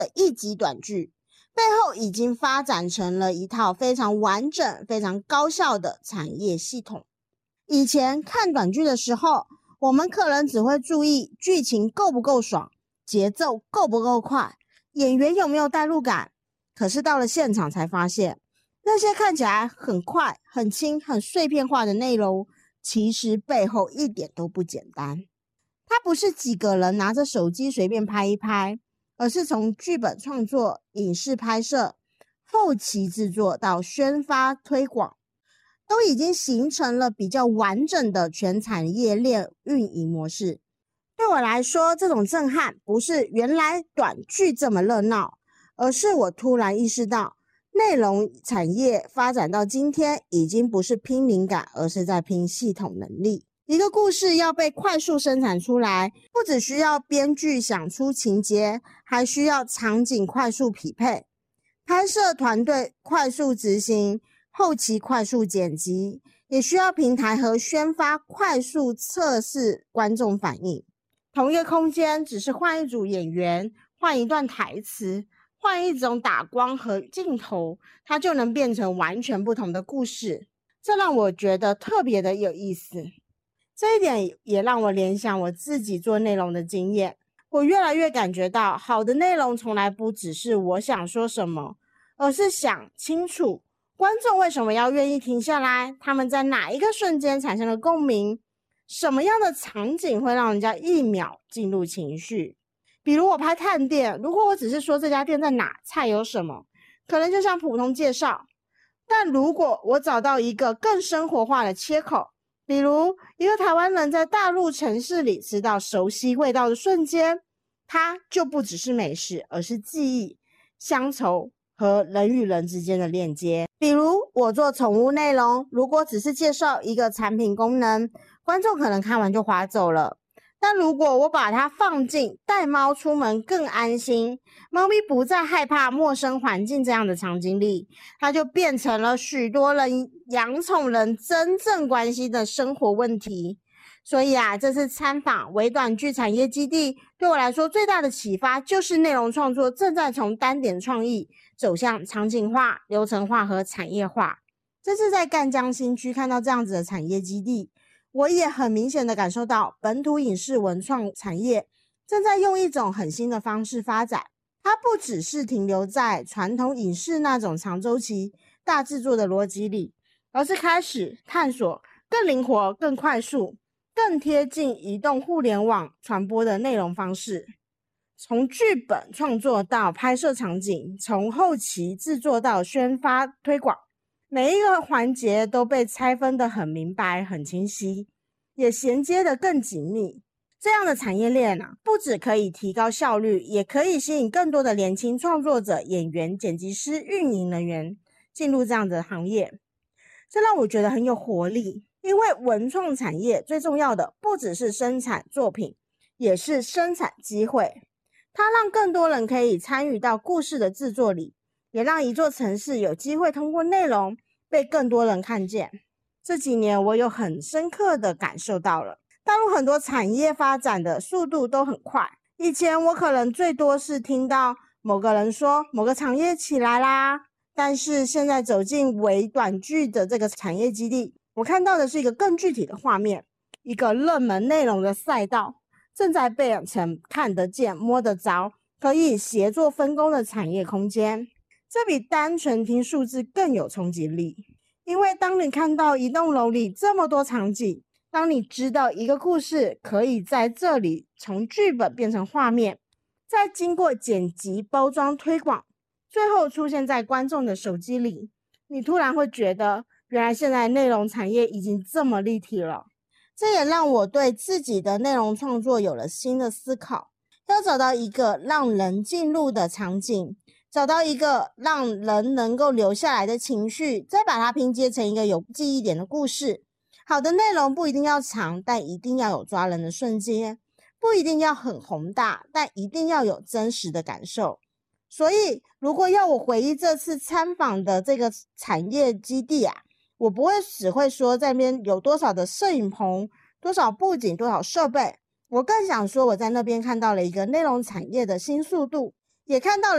的1集短剧，背后已经发展成了一套非常完整、非常高效的产业系统。以前看短剧的时候，我们可能只会注意剧情够不够爽，节奏够不够快，演员有没有代入感。可是到了现场才发现，那些看起来很快、很轻、很碎片化的内容，其实背后一点都不简单。它不是几个人拿着手机随便拍一拍，而是从剧本创作、影视拍摄、后期制作到宣发推广，都已经形成了比较完整的全产业链运营模式。对我来说，这种震撼不是原来短剧这么热闹，而是我突然意识到，内容产业发展到今天，已经不是拼灵感，而是在拼系统能力。一个故事要被快速生产出来，不只需要编剧想出情节，还需要场景快速匹配，拍摄团队快速执行，后期快速剪辑，也需要平台和宣发快速测试观众反应。同一个空间，只是换一组演员，换一段台词，换一种打光和镜头，它就能变成完全不同的故事。这让我觉得特别的有意思。这一点也让我联想我自己做内容的经验。我越来越感觉到，好的内容从来不只是我想说什么，而是想清楚观众为什么要愿意停下来，他们在哪一个瞬间产生了共鸣，什么样的场景会让人家1秒进入情绪。比如我拍探店，如果我只是说这家店在哪，菜有什么，可能就像普通介绍。但如果我找到一个更生活化的切口，比如一个台湾人在大陆城市里吃到熟悉味道的瞬间，它就不只是美食，而是记忆、乡愁和人与人之间的链接。比如我做宠物内容，如果只是介绍一个产品功能，观众可能看完就滑走了。但如果我把它放进带猫出门更安心，猫咪不再害怕陌生环境这样的场景里，它就变成了许多人养宠人真正关心的生活问题。所以这次参访微短剧产业基地，对我来说最大的启发就是内容创作正在从单点创意走向场景化、流程化和产业化。这次在赣江新区看到这样子的产业基地，我也很明显的感受到本土影视文创产业正在用一种很新的方式发展。它不只是停留在传统影视那种长周期大制作的逻辑里，而是开始探索更灵活、更快速、更贴近移动互联网传播的内容方式。从剧本创作到拍摄场景，从后期制作到宣发推广，每一个环节都被拆分得很明白、很清晰，也衔接得更紧密。这样的产业链不只可以提高效率，也可以吸引更多的年轻创作者、演员、剪辑师、运营人员进入这样的行业。这让我觉得很有活力，因为文创产业最重要的不只是生产作品，也是生产机会。它让更多人可以参与到故事的制作里，也让一座城市有机会通过内容被更多人看见。这几年我有很深刻的感受到了，大陆很多产业发展的速度都很快。以前我可能最多是听到某个人说某个产业起来啦，但是现在走进微短剧的这个产业基地，我看到的是一个更具体的画面，一个热门内容的赛道正在变成看得见、摸得着、可以协作分工的产业空间。这比单纯听数字更有冲击力，因为当你看到一栋楼里这么多场景，当你知道一个故事可以在这里从剧本变成画面，再经过剪辑、包装、推广，最后出现在观众的手机里，你突然会觉得，原来现在内容产业已经这么立体了。这也让我对自己的内容创作有了新的思考，要找到一个让人进入的场景，找到一个让人能够留下来的情绪，再把它拼接成一个有记忆点的故事。好的内容不一定要长，但一定要有抓人的瞬间，不一定要很宏大，但一定要有真实的感受。所以如果要我回忆这次参访的这个产业基地我不会只会说在那边有多少的摄影棚、多少布景、多少设备，我更想说我在那边看到了一个内容产业的新速度，也看到了